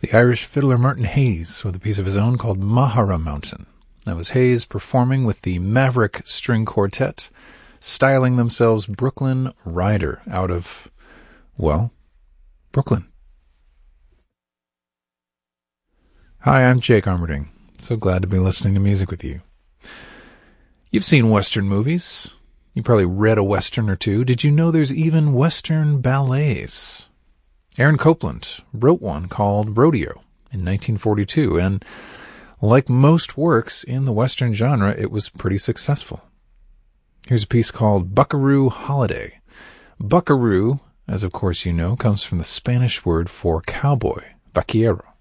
The Irish fiddler Martin Hayes with a piece of his own called Mahara Mountain. That was Hayes performing with the Maverick String Quartet, styling themselves Brooklyn Rider out of, well, Brooklyn. Hi, I'm Jake Armerding. So glad to be listening to music with you. You've seen Western movies. You probably read a Western or two. Did you know there's even Western ballets? Aaron Copland wrote one called Rodeo in 1942, and like most works in the Western genre, it was pretty successful. Here's a piece called Buckaroo Holiday. Buckaroo, as of course you know, comes from the Spanish word for cowboy, vaquero.